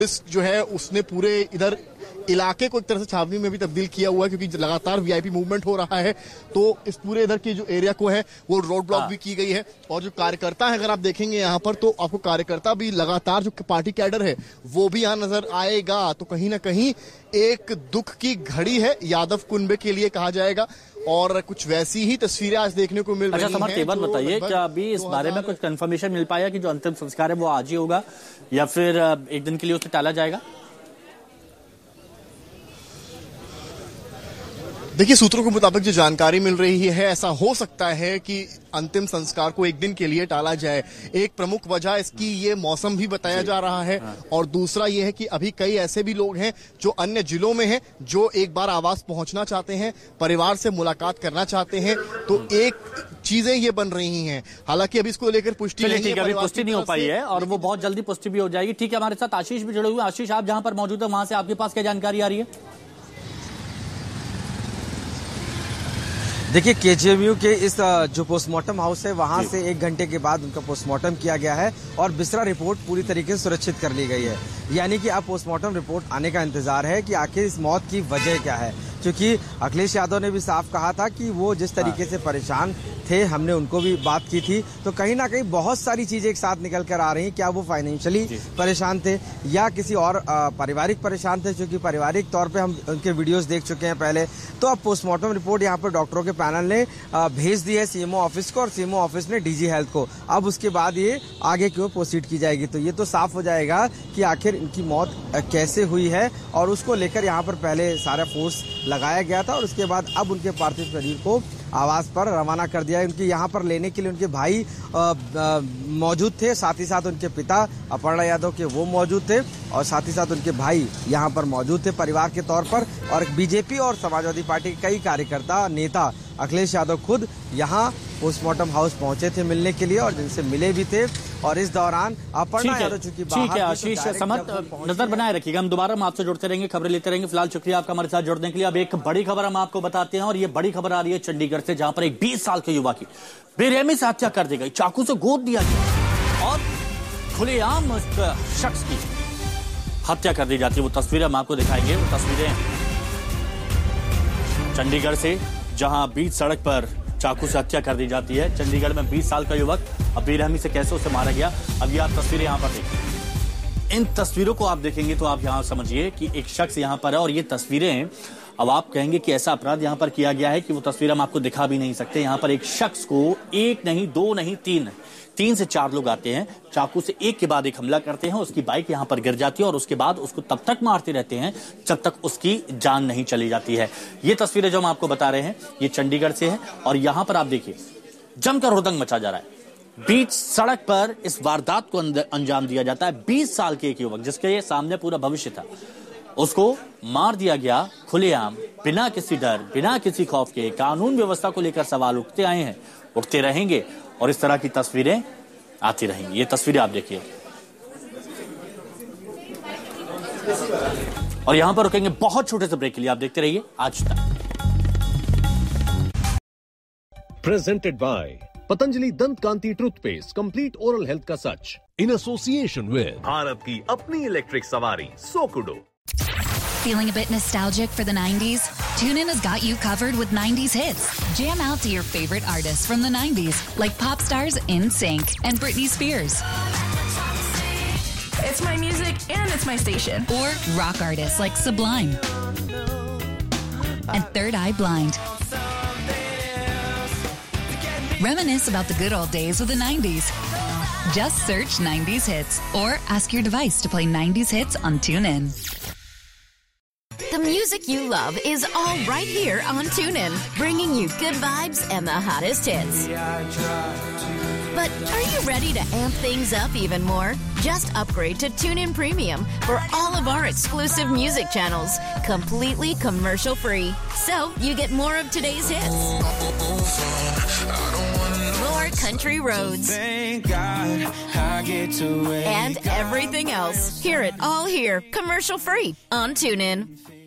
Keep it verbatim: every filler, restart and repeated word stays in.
Police जो है उसने पूरे इधर इलाके को एक तरह से छावनी में भी तब्दील किया हुआ है, क्योंकि लगातार वीआईपी मूवमेंट हो रहा है। तो इस पूरे इधर के जो एरिया को है वो रोड ब्लॉक भी की गई है। और जो कार्यकर्ता है, अगर आप देखेंगे यहाँ पर, तो आपको कार्यकर्ता भी लगातार, जो पार्टी कैडर है वो भी यहाँ नजर आएगा। तो कहीं ना कहीं एक दुख की घड़ी है यादव कुनबे के लिए कहा जाएगा। और कुछ वैसी ही तस्वीरें आज देखने को मिल अच्छा, रही हैं। अच्छा, समर बताइए, क्या अभी इस बारे में कुछ कंफर्मेशन मिल पाया कि जो अंतिम संस्कार है वो आज ही होगा या फिर एक दिन के लिए उसे टाला जाएगा? देखिए, सूत्रों के मुताबिक जो जानकारी मिल रही है, ऐसा हो सकता है कि अंतिम संस्कार को एक दिन के लिए टाला जाए। एक प्रमुख वजह इसकी ये मौसम भी बताया जा रहा है। और दूसरा ये है कि अभी कई ऐसे भी लोग हैं जो अन्य जिलों में हैं, जो एक बार आवास पहुंचना चाहते हैं, परिवार से मुलाकात करना चाहते हैं। तो एक चीजें ये बन रही हैं। हालांकि अभी इसको लेकर पुष्टि नहीं है, अभी पुष्टि नहीं हो पाई है और वो बहुत जल्दी पुष्टि भी हो जाएगी। ठीक है, हमारे साथ आशीष भी जुड़े हुए। आशीष, आप जहां पर मौजूद है वहां से आपके पास क्या जानकारी आ रही है? देखिए, केजीएमयू के इस जो पोस्टमार्टम हाउस है वहां से एक घंटे के बाद उनका पोस्टमार्टम किया गया है और बिस्तरा रिपोर्ट पूरी तरीके से सुरक्षित कर ली गई है। यानी कि अब पोस्टमार्टम रिपोर्ट आने का इंतजार है कि आखिर इस मौत की वजह क्या है। क्योंकि अखिलेश यादव ने भी साफ कहा था कि वो जिस तरीके से परेशान थे, हमने उनको भी बात की थी, तो कहीं ना कहीं बहुत सारी चीजें एक साथ निकल कर आ रही हैं। क्या वो फाइनेंशियली परेशान थे या किसी और पारिवारिक परेशान थे? क्योंकि पारिवारिक तौर पे हम उनके वीडियोस देख चुके हैं पहले। तो अब पोस्टमार्टम रिपोर्ट यहाँ पर डॉक्टरों के पैनल ने भेज दी है सीएमओ ऑफिस को और सीएमओ ऑफिस ने डीजी हेल्थ को। अब उसके बाद ये आगे की ओर प्रोसीड की जाएगी। तो ये तो साफ हो जाएगा कि आखिर इनकी मौत कैसे हुई है और उसको लेकर यहाँ पर पहले सारा फोर्स लगाया गया था और उसके बाद अब उनके पार्थिव शरीर को आवास पर रवाना कर दिया है। उनके यहाँ पर लेने के लिए उनके भाई मौजूद थे, साथ ही साथ उनके पिता अपर्णा यादव के वो मौजूद थे और साथ ही साथ उनके भाई यहाँ पर मौजूद थे परिवार के तौर पर। और बीजेपी और समाजवादी पार्टी के कई कार्यकर्ता, नेता, अखिलेश यादव खुद यहाँ पोस्टमार्टम हाउस पहुंचे थे मिलने के लिए और जिनसे मिले भी थे। और इस दौरान अपर्णा यादव चूंकि ठीक है आशीष, समझ नजर बनाए रखिएगा। हम दोबारा हम आपसे जुड़ते रहेंगे, खबरें लेते रहेंगे। फिलहाल शुक्रिया आपका हमारे साथ जुड़ने के लिए। अब एक बड़ी खबर हम आपको बताते हैं और ये बड़ी खबर आ रही है चंडीगढ़ से, जहां पर एक बीस साल के युवा की बेरहमी से हत्या कर दी गई, चाकू से गोद दिया गया और खुलेआम शख्स की हत्या कर दी जाती है। वो तस्वीरें हम आपको दिखाएंगे। वो तस्वीरें चंडीगढ़ से, जहां बीच सड़क पर चाकू से हत्या कर दी जाती है। चंडीगढ़ में बीस साल का युवक, अब बेरहमी से कैसे उसे मारा गया, अब ये आप तस्वीरें यहां पर देखिए। इन तस्वीरों को आप देखेंगे तो आप यहां समझिए कि एक शख्स यहां पर है और ये तस्वीरें, अब आप कहेंगे कि ऐसा अपराध यहां पर किया गया है कि वो तस्वीर हम आपको दिखा भी नहीं सकते। यहां पर एक शख्स को एक नहीं, दो नहीं, तीन तीन से चार लोग आते हैं, चाकू से एक के बाद एक हमला करते हैं, उसकी बाइक यहां पर गिर जाती है और उसके बाद उसको तब तक मारते रहते हैं जब तक उसकी जान नहीं चली जाती है। ये तस्वीरें जो हम आपको बता रहे हैं ये चंडीगढ़ से है और यहां पर आप देखिए जमकर हुड़दंग मचा जा रहा है। बीच सड़क पर इस वारदात को अंजाम दिया जाता है। बीस साल के एक युवक जिसके सामने पूरा भविष्य था, उसको मार दिया गया खुलेआम, बिना किसी डर, बिना किसी खौफ के। कानून व्यवस्था को लेकर सवाल उठते आए हैं, उठते रहेंगे और इस तरह की तस्वीरें आती रहेंगी। ये तस्वीरें आप देखिए और यहां पर रुकेंगे बहुत छोटे से ब्रेक के लिए। आप देखते रहिए आज तक। प्रेजेंटेड बाय पतंजलि दंत कांति टूथपेस्ट, कंप्लीट ओरल हेल्थ का सच, इन एसोसिएशन विद भारत की अपनी इलेक्ट्रिक सवारी सोकुडो। Feeling a bit nostalgic for the nineties? TuneIn has got you covered with nineties hits. Jam out to your favorite artists from the nineties, like pop stars NSYNC and Britney Spears. It's my music and it's my station. Or rock artists like Sublime and Third Eye Blind. Reminisce about the good old days with the nineties. Just search nineties hits or ask your device to play nineties hits on TuneIn. The music you love is all right here on TuneIn, bringing you good vibes and the hottest hits. But are you ready to amp things up even more? Just upgrade to TuneIn Premium for all of our exclusive music channels, completely commercial free. So you get more of today's hits, more country roads, and everything else. Hear it all here, commercial free on TuneIn.